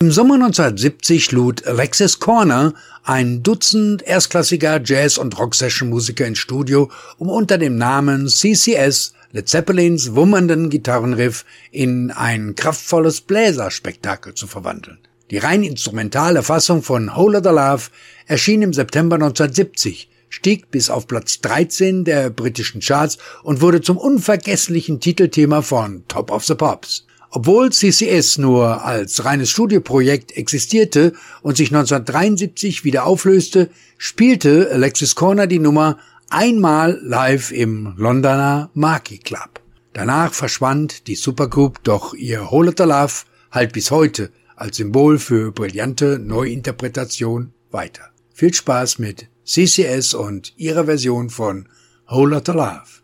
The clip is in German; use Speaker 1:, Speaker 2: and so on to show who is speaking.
Speaker 1: Im Sommer 1970 lud Alexis Korner ein Dutzend erstklassiger Jazz- und Rock-Session-Musiker ins Studio, um unter dem Namen CCS Led Zeppelins wummernden Gitarrenriff in ein kraftvolles Bläserspektakel zu verwandeln. Die rein instrumentale Fassung von Whole Lotta Love erschien im September 1970, stieg bis auf Platz 13 der britischen Charts und wurde zum unvergesslichen Titelthema von Top of the Pops. Obwohl CCS nur als reines Studioprojekt existierte und sich 1973 wieder auflöste, spielte Alexis Korner die Nummer einmal live im Londoner Marquee Club. Danach verschwand die Supergroup, doch ihr Whole Lotta Love halt bis heute als Symbol für brillante Neuinterpretation weiter. Viel Spaß mit CCS und ihrer Version von Whole Lotta Love.